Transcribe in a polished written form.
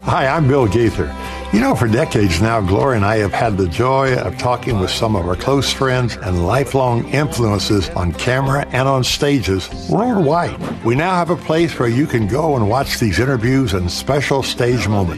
Hi, I'm Bill Gaither. You know, for decades now, Gloria and I have had the joy of talking with some of our close friends and lifelong influences on camera and on stages worldwide. We now have a place where you can go and watch these interviews and special stage moments.